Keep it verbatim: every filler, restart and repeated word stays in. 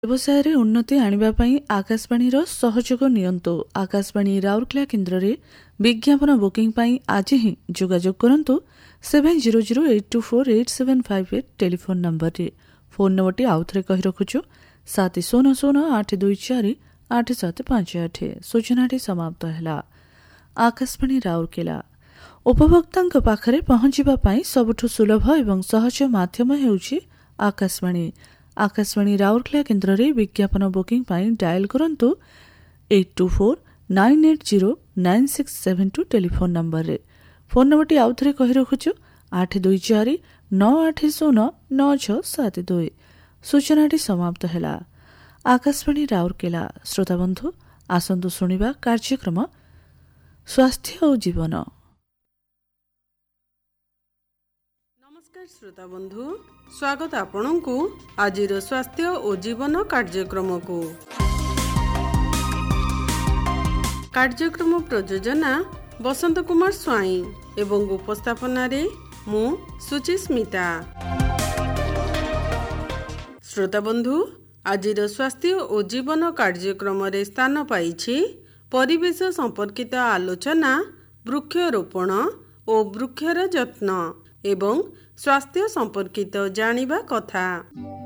ବ୍ୟବସାୟରେ ଉନ୍ନତି ଆଣିବା ପାଇଁ ଆକାଶବାଣୀର ସହଯୋଗ ନିଅନ୍ତୁ। ଆକାଶବାଣୀ ରାଉରକେଲା କେନ୍ଦ୍ରରେ ବିଜ୍ଞାପନ ବୁକିଂ ପାଇଁ ଆଜି ହିଁ ଯୋଗାଯୋଗ କରନ୍ତୁ seven zero zero eight two four eight seven five eight telephone ନମ୍ବରରେ। ଫୋନ୍ ନମ୍ବରଟି ଆଉଥରେ କହି ରଖୁଛୁ ସାତ ଶୂନ ଶୂନ ଆଠ ଦୁଇ ଚାରି ଆଠ ସାତ ପାଞ୍ଚ ଆଠ। ସୂଚନାଟି ସମାପ୍ତ ହେଲା। ଆକାଶବାଣୀ ରାଉରକେଲା ଉପଭୋକ୍ତାଙ୍କ ପାଖରେ ପହଞ୍ଚିବା ପାଇଁ ସବୁଠୁ ସୁଲଭ ଏବଂ ସହଜ ମାଧ୍ୟମ ହେଉଛି ଆକାଶବାଣୀ। ଆକାଶବାଣୀ ରାଉରକେଲା କେନ୍ଦ୍ରରେ ବିଜ୍ଞାପନ ବୁକିଂ ପାଇଁ ଡାଏଲ୍ କରନ୍ତୁ eight two four nine eight zero nine six seven two telephone ନମ୍ବରରେ। ଫୋନ୍ ନମ୍ବରଟି ଆଉଥରେ କହି ରଖୁଛୁ ଆଠ ଦୁଇ ଚାରି ନଅ ଆଠ ଶୂନ ନଅ ଛଅ ସାତ ଦୁଇ। ସୂଚନାଟି ସମାପ୍ତ ହେଲା। ଆକାଶବାଣୀ ରାଉରକେଲା ଶ୍ରୋତାବନ୍ଧୁ ଆସନ୍ତୁ ଶୁଣିବା କାର୍ଯ୍ୟକ୍ରମ ସ୍ୱାସ୍ଥ୍ୟ ଓ ଜୀବନ। ନମସ୍କାର ଶ୍ରୋତାବନ୍ଧୁ, ସ୍ୱାଗତ ଆପଣଙ୍କୁ ଆଜିର ସ୍ୱାସ୍ଥ୍ୟ ଓ ଜୀବନ କାର୍ଯ୍ୟକ୍ରମକୁ। କାର୍ଯ୍ୟକ୍ରମ ପ୍ରଯୋଜନା ବସନ୍ତ କୁମାର ସ୍ୱାଇଁ ଏବଂ ଉପସ୍ଥାପନାରେ ମୁଁ ସୁଚିସ୍ମିତା। ଶ୍ରୋତାବନ୍ଧୁ, ଆଜିର ସ୍ୱାସ୍ଥ୍ୟ ଓ ଜୀବନ କାର୍ଯ୍ୟକ୍ରମରେ ସ୍ଥାନ ପାଇଛି ପରିବେଶ ସମ୍ପର୍କିତ ଆଲୋଚନା, ବୃକ୍ଷରୋପଣ ଓ ବୃକ୍ଷର ଯତ୍ନ ଏବଂ ସ୍ୱାସ୍ଥ୍ୟ ସମ୍ପର୍କିତ ଜାଣିବା କଥା।